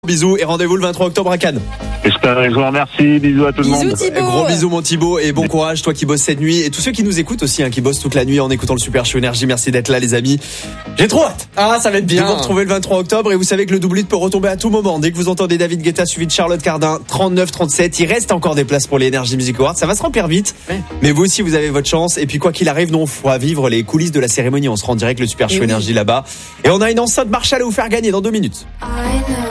Bisous et rendez-vous le 23 octobre à Cannes. Je vous remercie, bisous à tout le monde. Thibaut. Gros bisous mon Thibaut et bon courage toi qui bosses cette nuit et tous ceux qui nous écoutent aussi qui bossent toute la nuit en écoutant le Super Show Énergie. Merci d'être là les amis. J'ai trop hâte. Ça va être bien. De vous retrouver le 23 octobre et vous savez que le double hit peut retomber à tout moment. Dès que vous entendez David Guetta suivi de Charlotte Cardin, 39-37, il reste encore des places pour les Energy Music Awards. Ça va se remplir vite. Ouais. Mais vous aussi vous avez votre chance et puis quoi qu'il arrive, nous on fera vivre les coulisses de la cérémonie. On se rend direct le Super Show Énergie là-bas et on a une enceinte Marshall à vous faire gagner dans 2 minutes.